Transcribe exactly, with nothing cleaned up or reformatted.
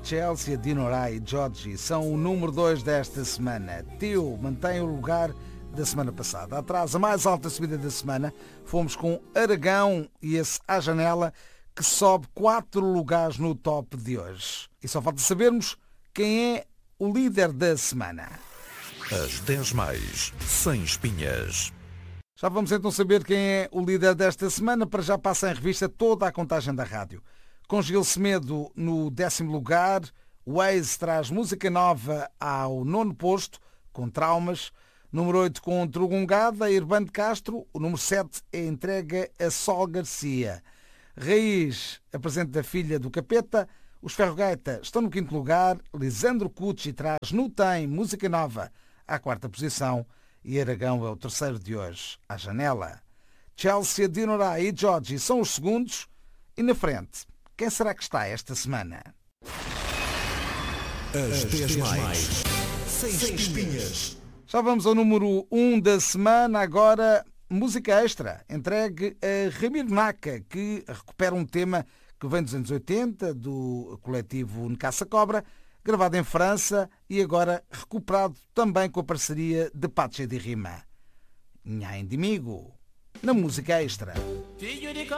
Chelsea, Dinorai e Georgie são o número dois desta semana. Teu mantém o lugar da semana passada. Atrás, a mais alta subida da semana, fomos com Aragão e esse À Janela, que sobe quatro lugares no top de hoje. E só falta sabermos quem é o líder da semana. As dez mais, sem espinhas. Já vamos então saber quem é o líder desta semana. Para já passa em revista toda a contagem da rádio. Com Gil Semedo no décimo lugar, o Waze traz música nova ao nono posto, com Traumas. Número oito com Trugungada, Irván de Castro. O número sete é entrega a Sol Garcia. Raiz apresenta a Filha do Capeta. Os Ferro-Gaita estão no quinto lugar. Lisandro Cucci traz No Tem, música nova, à quarta posição. E Aragão é o terceiro de hoje, À Janela. Chelsea, Dinorai e Georgie são os segundos. E na frente, quem será que está esta semana? As dez mais, sem espinhas. Já vamos ao número um da semana, agora música extra, entregue a Ramiro Naca, que recupera um tema que vem dos anos oitenta, do coletivo Ncaça Cobra, gravado em França e agora recuperado também com a parceria de Pache de Rima. Nha Indimigo, na música extra.